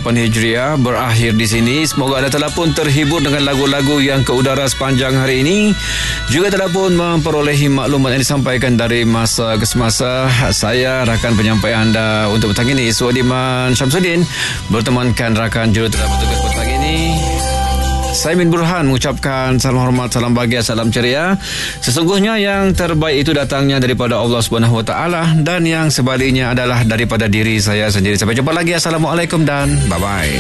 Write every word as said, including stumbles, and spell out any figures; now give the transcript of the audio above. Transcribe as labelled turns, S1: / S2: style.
S1: lapan Hijriah berakhir di sini. Semoga anda telah pun terhibur dengan lagu-lagu yang ke udara sepanjang hari ini. Juga telah pun memperolehi maklumat yang disampaikan dari masa ke semasa. Saya rakan penyampai anda untuk petang ini, Suadiman Syamsuddin, bertemankan rakan juruterang bertugas petang ini, saya Min Burhan, mengucapkan salam hormat, salam bahagia, salam ceria. Sesungguhnya yang terbaik itu datangnya daripada Allah Subhanahu Wa Taala, dan yang sebaliknya adalah daripada diri saya sendiri. Sampai jumpa lagi. Assalamualaikum dan bye-bye.